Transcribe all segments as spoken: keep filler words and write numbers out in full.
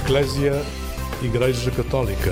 Eclésia, Igreja Católica.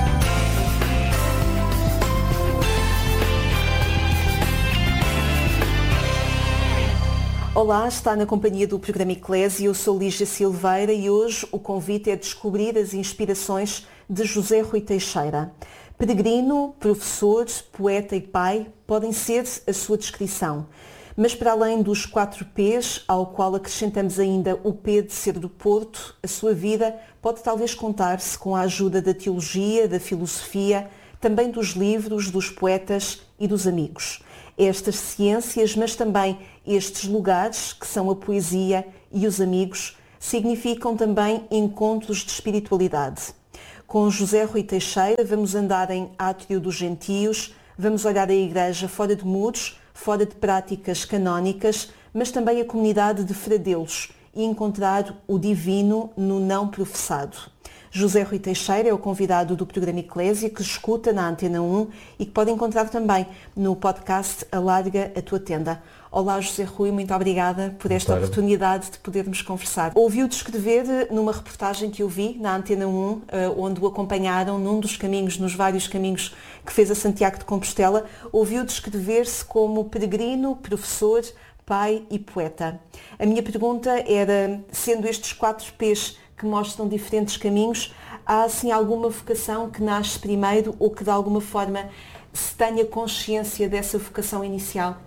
Olá, está na companhia do programa Eclésia, eu sou Lígia Silveira e hoje o convite é descobrir as inspirações de José Rui Teixeira. Peregrino, professor, poeta e pai podem ser a sua descrição. Mas para além dos quatro P's, ao qual acrescentamos ainda o P de ser do Porto, a sua vida pode talvez contar-se com a ajuda da teologia, da filosofia, também dos livros, dos poetas e dos amigos. Estas ciências, mas também estes lugares, que são a poesia e os amigos, significam também encontros de espiritualidade. Com José Rui Teixeira vamos andar em átrio dos gentios, vamos olhar a igreja fora de muros, fora de práticas canónicas, mas também a comunidade de fradeulos e encontrar o divino no não professado. José Rui Teixeira é o convidado do programa Eclésia, que escuta na Antena um e que pode encontrar também no podcast Alarga a Tua Tenda. Olá José Rui, muito obrigada por esta Boa oportunidade de podermos conversar. Ouvi-o descrever numa reportagem que eu vi na Antena um, onde o acompanharam num dos caminhos, nos vários caminhos que fez a Santiago de Compostela, ouviu descrever-se como peregrino, professor, pai e poeta. A minha pergunta era, sendo estes quatro P's que mostram diferentes caminhos, há assim alguma vocação que nasce primeiro ou que de alguma forma se tenha consciência dessa vocação inicial?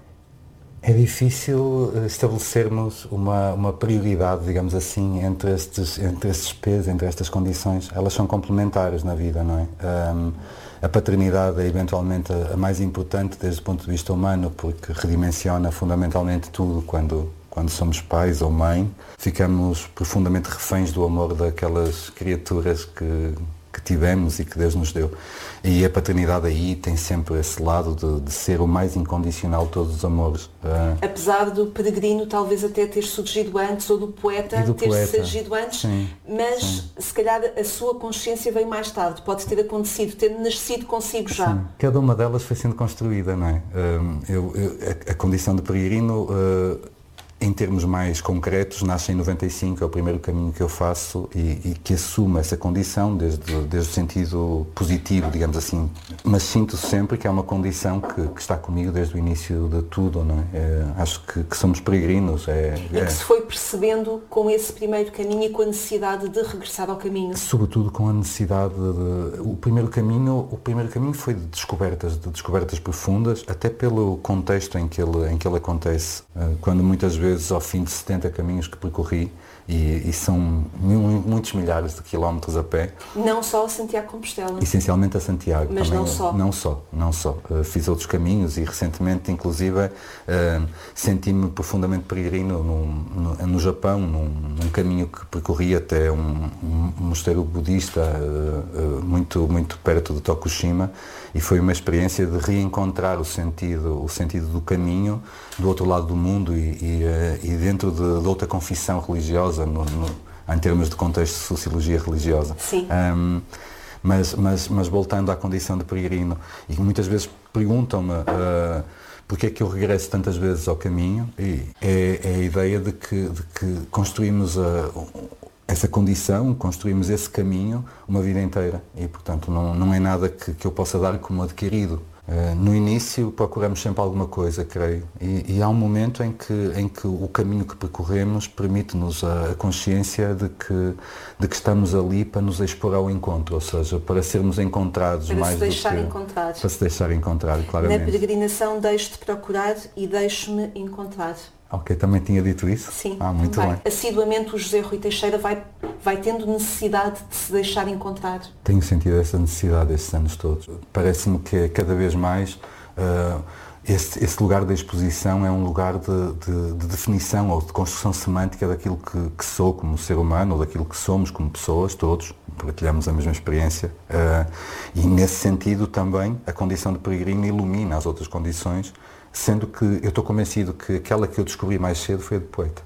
É difícil estabelecermos uma, uma prioridade, digamos assim, entre estes, entre estes P's, entre estas condições. Elas são complementares na vida, não é? Um, a paternidade é eventualmente a, a mais importante desde o ponto de vista humano, porque redimensiona fundamentalmente tudo quando... Quando somos pais ou mãe, ficamos profundamente reféns do amor daquelas criaturas que, que tivemos e que Deus nos deu. E a paternidade aí tem sempre esse lado de, de ser o mais incondicional de todos os amores. Uh, Apesar do peregrino talvez até ter surgido antes, ou do poeta do ter poeta. surgido antes, sim, mas sim. se calhar a sua consciência veio mais tarde, pode ter acontecido, ter nascido consigo já. Sim. Cada uma delas foi sendo construída, não é? Uh, eu, eu, a, a condição de peregrino... Uh, em termos mais concretos, nasce em noventa e cinco, é o primeiro caminho que eu faço e, e que assumo essa condição desde, desde o sentido positivo, digamos assim, mas sinto sempre que é uma condição que, que está comigo desde o início de tudo, não é? É, acho que, que somos peregrinos. É, e é, que se foi percebendo com esse primeiro caminho e com a necessidade de regressar ao caminho. Sobretudo com a necessidade de... O primeiro caminho, o primeiro caminho foi de descobertas, de descobertas profundas, até pelo contexto em que ele, em que ele acontece, quando muitas vezes vezes ao fim de setenta caminhos que percorri e, e são muitos milhares de quilómetros a pé. Não só a Santiago de Compostela. Essencialmente a Santiago. Mas também, não só. Não só, não só. Uh, fiz outros caminhos e recentemente, inclusive, uh, senti-me profundamente peregrino no, no, no Japão, num, num caminho que percorri até um, um mosteiro budista uh, uh, muito, muito perto de Tokushima e foi uma experiência de reencontrar o sentido, o sentido do caminho do outro lado do mundo e, e, uh, e dentro de, de outra confissão religiosa, no, no, em termos de contexto de sociologia religiosa. Sim. Um, mas, mas, mas voltando à condição de peregrino, e muitas vezes perguntam-me uh, porque é que eu regresso tantas vezes ao caminho, e é, é a ideia de que, de que construímos a, essa condição, construímos esse caminho uma vida inteira e, portanto, não, não é nada que, que eu possa dar como adquirido. Uh, no início procuramos sempre alguma coisa, creio, e, e há um momento em que, em que o caminho que percorremos permite-nos a, a consciência de que, de que estamos ali para nos expor ao encontro, ou seja, para sermos encontrados para mais se deixar do que... encontrar. Para se deixar encontrar, claramente. Na peregrinação deixo-te procurar e deixo-me encontrar. Ok, também tinha dito isso? Sim, ah, muito também. bem. Assiduamente o José Rui Teixeira vai, vai tendo necessidade de se deixar encontrar. Tenho sentido essa necessidade estes anos todos. Parece-me que é cada vez mais uh, esse, esse lugar da exposição é um lugar de, de, de definição ou de construção semântica daquilo que, que sou como ser humano ou daquilo que somos como pessoas, todos, partilhamos a mesma experiência. Uh, e nesse sentido também a condição de peregrino ilumina as outras condições, sendo que eu estou convencido que aquela que eu descobri mais cedo foi a de poeta.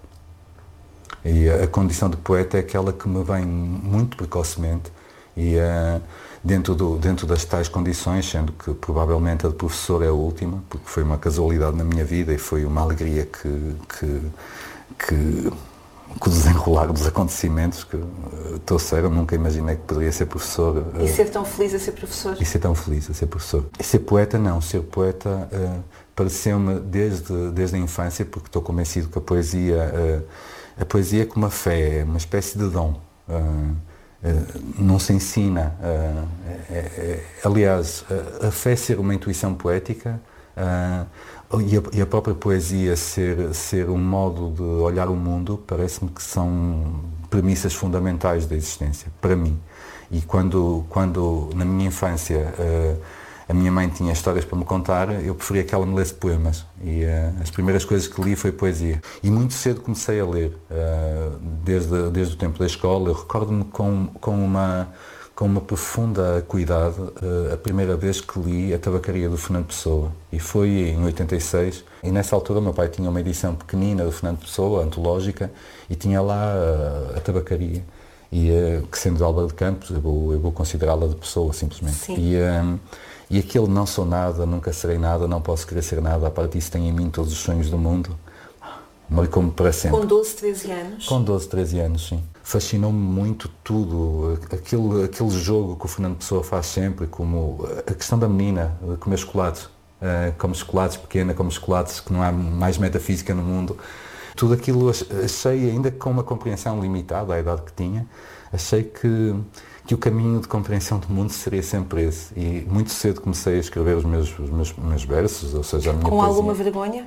E a condição de poeta é aquela que me vem muito precocemente e uh, dentro, do, dentro das tais condições, sendo que provavelmente a de professor é a última, porque foi uma casualidade na minha vida e foi uma alegria que, que, que, que o desenrolar dos acontecimentos que uh, trouxeram, nunca imaginei que poderia ser professor. E ser tão feliz a ser professor? E ser tão feliz a ser professor. E ser poeta, não. Ser poeta uh, pareceu-me desde, desde a infância, porque estou convencido que a poesia, uh, a poesia é como a fé, é uma espécie de dom. Uh, uh, não se ensina. Uh, é, é, aliás, a, a fé ser uma intuição poética, uh, E a, e a própria poesia ser, ser um modo de olhar o mundo, parece-me que são premissas fundamentais da existência, para mim. E quando, quando na minha infância, uh, a minha mãe tinha histórias para me contar, eu preferia que ela me lesse poemas. E uh, as primeiras coisas que li foi poesia. E muito cedo comecei a ler, uh, desde, desde o tempo da escola. Eu recordo-me com, com uma... com uma profunda acuidade, a primeira vez que li A Tabacaria do Fernando Pessoa, e foi em oitenta e seis, e nessa altura o meu pai tinha uma edição pequenina do Fernando Pessoa, antológica, e tinha lá a, a Tabacaria, e, que sendo de Álvaro de Campos, eu vou, eu vou considerá-la de Pessoa, simplesmente. Sim. E, um, e aquele não sou nada, nunca serei nada, não posso querer ser nada, a parte disso tenho em mim todos os sonhos do mundo, marcou-me para sempre. Com doze, treze anos? Com doze, treze anos, sim. Fascinou-me muito tudo, aquele, aquele jogo que o Fernando Pessoa faz sempre, como a questão da menina, comer chocolates, uh, como chocolates pequena, como chocolates que não há mais metafísica no mundo. Tudo aquilo achei, ainda com uma compreensão limitada à idade que tinha, achei que, que o caminho de compreensão do mundo seria sempre esse. E muito cedo comecei a escrever os meus, os meus, meus versos, ou seja, a minha Com poesia. alguma vergonha?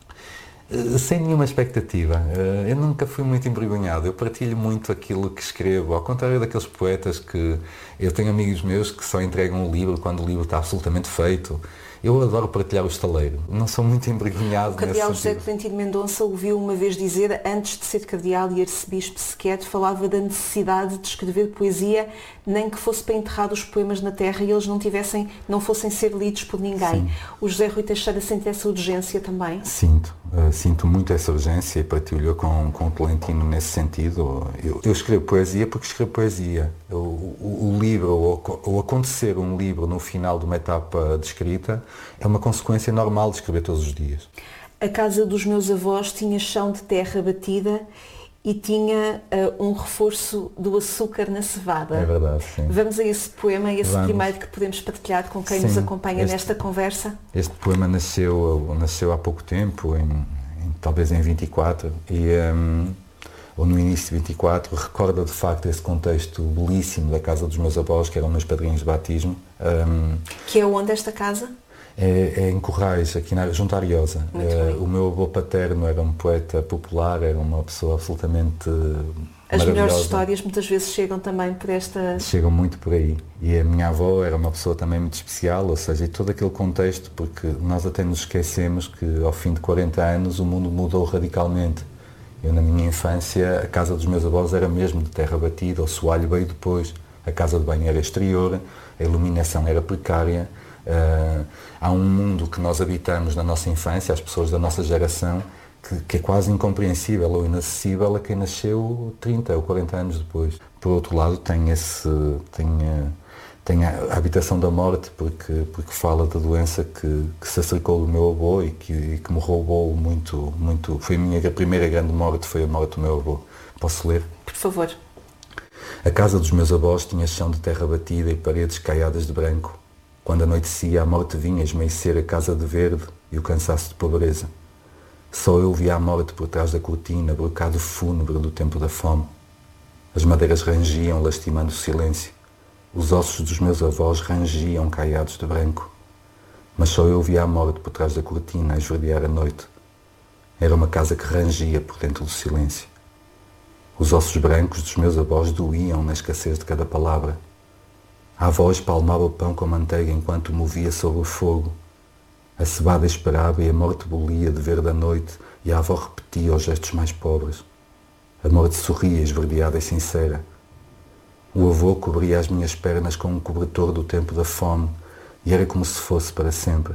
Sem nenhuma expectativa. Eu nunca fui muito envergonhado. Eu partilho muito aquilo que escrevo, ao contrário daqueles poetas que... Eu tenho amigos meus que só entregam o livro quando o livro está absolutamente feito. Eu adoro partilhar o estaleiro. Não sou muito envergonhado. O cardeal José Tolentino Mendonça ouviu uma vez dizer, antes de ser cardeal e arcebispo sequer, falava da necessidade de escrever poesia, nem que fosse para enterrar os poemas na terra e eles não tivessem, não fossem ser lidos por ninguém. Sim. O José Rui Teixeira sente essa urgência também? Sinto. Uh, sinto muito essa urgência e partilho com, com o Tolentino nesse sentido. Eu, eu escrevo poesia porque escrevo poesia. O, o, o livro, ou, ou acontecer um livro no final de uma etapa de escrita, é uma consequência normal de escrever todos os dias. A casa dos meus avós tinha chão de terra batida e tinha uh, um reforço do açúcar na cevada. É verdade, sim. Vamos a esse poema, esse Vamos. primeiro que podemos partilhar com quem sim, nos acompanha este, nesta conversa. Este poema nasceu, nasceu há pouco tempo, em, em, talvez em vinte e quatro, e, um, ou no início de vinte e quatro, recorda de facto esse contexto belíssimo da casa dos meus avós, que eram meus padrinhos de batismo. Um, que é onde esta casa? É, é em Corrais, aqui na, junto à Ariosa. É, o meu avô paterno era um poeta popular, era uma pessoa absolutamente As maravilhosa. melhores histórias muitas vezes chegam também por esta... Chegam muito por aí. E a minha avó era uma pessoa também muito especial, ou seja, e todo aquele contexto, porque nós até nos esquecemos que ao fim de quarenta anos o mundo mudou radicalmente. Eu, na minha infância, a casa dos meus avós era mesmo de terra batida, o soalho veio depois, a casa de banho era exterior, a iluminação era precária. Uh, há um mundo que nós habitamos na nossa infância, as pessoas da nossa geração, que, que é quase incompreensível ou inacessível a quem nasceu trinta ou quarenta anos depois. Por outro lado, tem, esse, tem, tem a habitação da morte, porque, porque fala da doença que, que se acercou do meu avô e que, e que me roubou muito, muito. Foi a minha primeira grande morte, foi a morte do meu avô. Posso ler? Por favor. A casa dos meus avós tinha chão de terra batida e paredes caiadas de branco. Quando anoitecia, a morte vinha esmeecer a casa de verde e o cansaço de pobreza. Só eu via a morte por trás da cortina, brocado fúnebre do tempo da fome. As madeiras rangiam, lastimando o silêncio. Os ossos dos meus avós rangiam, caiados de branco. Mas só eu via a morte por trás da cortina, a esverdear a noite. Era uma casa que rangia por dentro do silêncio. Os ossos brancos dos meus avós doíam na escassez de cada palavra. A avó espalmava o pão com manteiga enquanto o movia sobre o fogo. A cevada esperava e a morte bolia de verde à noite e a avó repetia os gestos mais pobres. A morte sorria, esverdeada e sincera. O avô cobria as minhas pernas com um cobertor do tempo da fome e era como se fosse para sempre.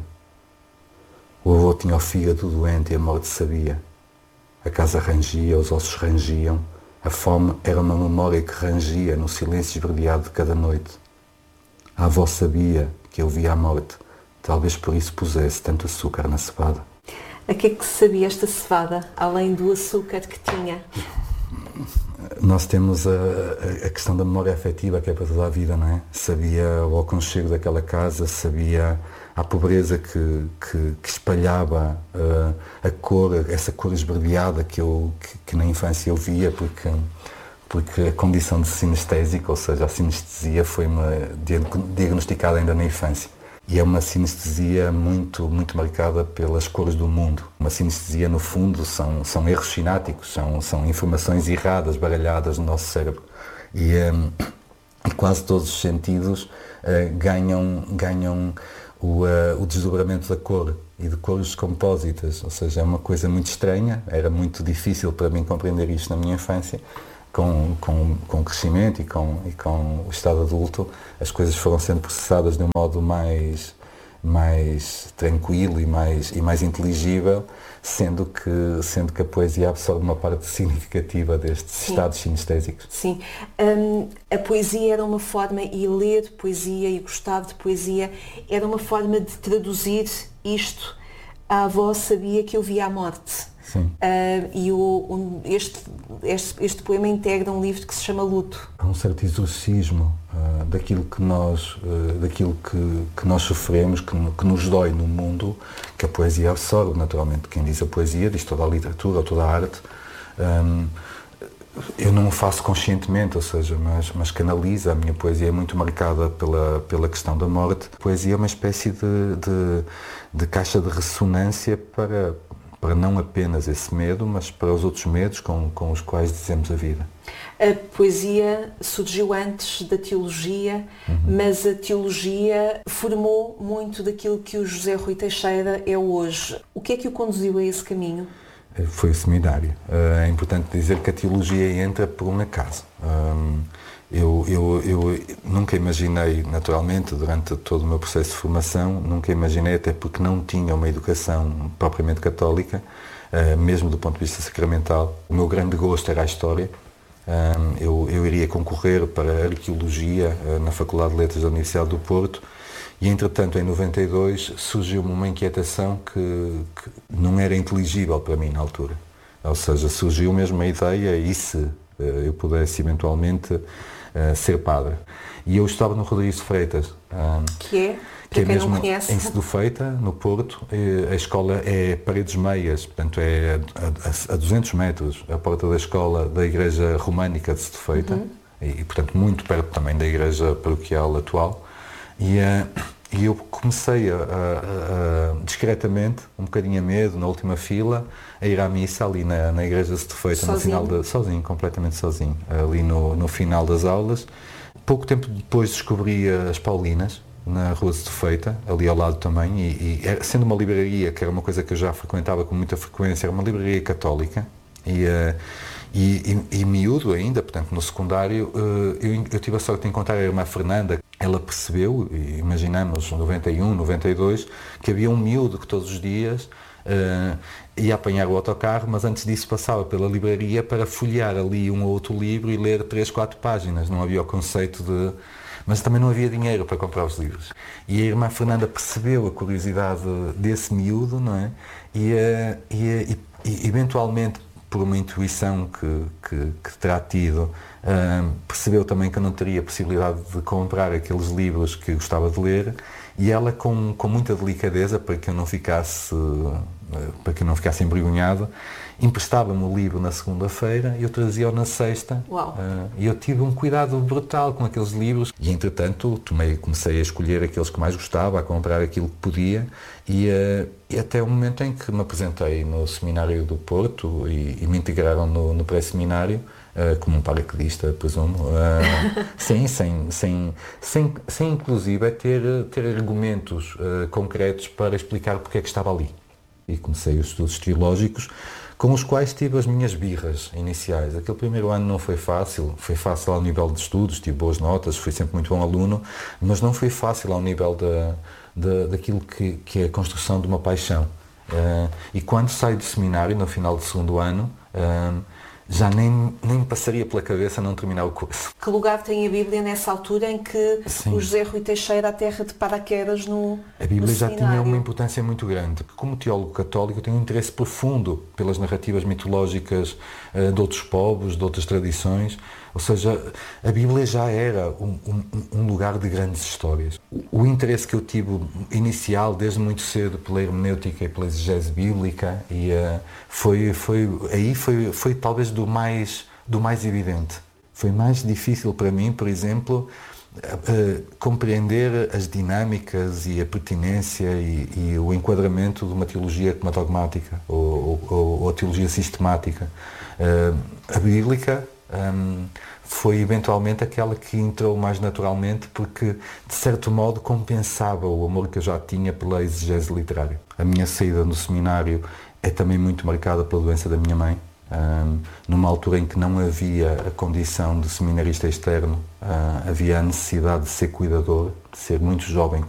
O avô tinha o fígado doente e a morte sabia. A casa rangia, os ossos rangiam. A fome era uma memória que rangia no silêncio esverdeado de cada noite. A avó sabia que eu via a morte, talvez por isso pusesse tanto açúcar na cevada. A que é que sabia esta cevada, além do açúcar que tinha? Nós temos a, a questão da memória afetiva, que é para toda a vida, não é? Sabia o aconchego daquela casa, sabia a pobreza que, que, que espalhava uh, a cor, essa cor esverdeada que, eu, que, que na infância eu via, porque, porque a condição de sinestésico, ou seja, a sinestesia foi-me diagnosticada ainda na infância. E é uma sinestesia muito, muito marcada pelas cores do mundo. Uma sinestesia, no fundo, são, são erros sináticos, são, são informações erradas, baralhadas no nosso cérebro. E, um, e quase todos os sentidos uh, ganham, ganham o, uh, o desdobramento da cor e de cores compósitas. Ou seja, é uma coisa muito estranha, era muito difícil para mim compreender isto na minha infância. Com, com, com o crescimento e com, e com o estado adulto, as coisas foram sendo processadas de um modo mais, mais tranquilo e mais, e mais inteligível, sendo que, sendo que a poesia absorve uma parte significativa destes Sim. estados sinestésicos. Sim. Um, a poesia era uma forma, e ler poesia e gostar de poesia, era uma forma de traduzir isto. A avó sabia que eu via a morte. Sim. Uh, e o, um, este, este, este poema integra um livro que se chama Luto. Há um certo exorcismo uh, daquilo, que nós, uh, daquilo que, que nós sofremos, que, que nos dói no mundo, que a poesia absorve naturalmente. Quem diz a poesia diz toda a literatura, ou toda a arte. Um, eu não o faço conscientemente, ou seja, mas, mas canaliza. A minha poesia é muito marcada pela, pela questão da morte. A poesia é uma espécie de, de, de caixa de ressonância para... para não apenas esse medo, mas para os outros medos com, com os quais dizemos a vida. A poesia surgiu antes da teologia, uhum. mas a teologia formou muito daquilo que o José Rui Teixeira é hoje. O que é que o conduziu a esse caminho? Foi o seminário. É importante dizer que a teologia entra por um acaso. Eu, eu, eu nunca imaginei, naturalmente, durante todo o meu processo de formação, nunca imaginei, até porque não tinha uma educação propriamente católica, mesmo do ponto de vista sacramental. O meu grande gosto era a história. Eu, eu iria concorrer para a arqueologia na Faculdade de Letras da Universidade do Porto e, entretanto, em noventa e dois, surgiu-me uma inquietação que, que não era inteligível para mim na altura. Ou seja, surgiu mesmo a ideia, e se eu pudesse eventualmente Uh, ser padre. E eu estava no Rodrigues de Freitas. Uh, que é? Que é mesmo não conhece. Em Sedufeita, no Porto. A escola é Paredes Meias, portanto é a, a, a duzentos metros, a porta da escola da Igreja Românica de Sedufeita, uhum. e, e portanto muito perto também da Igreja Paroquial atual. E, uh, e eu comecei a, a, a, discretamente, um bocadinho a medo, na última fila, a ir à missa ali na, na Igreja de Sedufeita, no final da, sozinho, completamente sozinho, ali no, no final das aulas. Pouco tempo depois descobri as Paulinas, na Rua de Sedufeita, ali ao lado também, e, e sendo uma livraria, que era uma coisa que eu já frequentava com muita frequência, era uma livraria católica, e, uh, e, e, e miúdo ainda, portanto no secundário, uh, eu, eu tive a sorte de encontrar a irmã Fernanda. Ela percebeu, imaginamos, noventa e um, noventa e dois, que havia um miúdo que todos os dias uh, ia apanhar o autocarro, mas antes disso passava pela livraria para folhear ali um ou outro livro e ler três, quatro páginas. Não havia o conceito de... Mas também não havia dinheiro para comprar os livros. E a irmã Fernanda percebeu a curiosidade desse miúdo, não é? E, uh, e, e eventualmente, por uma intuição que, que, que terá tido, uh, percebeu também que eu não teria possibilidade de comprar aqueles livros que gostava de ler, e ela, com, com muita delicadeza, para que eu não ficasse, uh, para que eu não ficasse envergonhado, emprestava-me o livro na segunda-feira e eu trazia-o na sexta. Uau. Uh, e eu tive um cuidado brutal com aqueles livros, e entretanto tomei, comecei a escolher aqueles que mais gostava, a comprar aquilo que podia, e, uh, e até o momento em que me apresentei no Seminário do Porto e, e me integraram no, no pré-seminário, uh, como um paraquedista, presumo, uh, sim, sem, sem, sem, sem inclusive ter, ter argumentos uh, concretos para explicar porque é que estava ali. E comecei os estudos teológicos, com os quais tive as minhas birras iniciais. Aquele primeiro ano não foi fácil, foi fácil ao nível de estudos, tive boas notas, fui sempre muito bom aluno, mas não foi fácil ao nível da, da, daquilo que, que é a construção de uma paixão. Uh, e quando saio do seminário, no final do segundo ano, uh, já nem, nem me passaria pela cabeça não terminar o curso. Que lugar tem a Bíblia nessa altura em que Sim. o José Rui Teixeira aterra de paraquedas no A Bíblia no já seminário. tinha uma importância muito grande. Como teólogo católico, eu tenho um interesse profundo pelas narrativas mitológicas uh, de outros povos, de outras tradições. Ou seja, a Bíblia já era um, um, um lugar de grandes histórias. O, o interesse que eu tive inicial, desde muito cedo, pela hermenêutica e pela exegese bíblica, e, uh, foi, foi, aí foi, foi talvez do mais, do mais evidente. Foi mais difícil para mim, por exemplo, uh, compreender as dinâmicas e a pertinência e, e o enquadramento de uma teologia como a dogmática ou, ou, ou a teologia sistemática. Uh, a bíblica Um, foi eventualmente aquela que entrou mais naturalmente porque, de certo modo, compensava o amor que eu já tinha pela exegese literária. A minha saída do seminário é também muito marcada pela doença da minha mãe, um, numa altura em que não havia a condição de seminarista externo, uh, havia a necessidade de ser cuidador, de ser muito jovem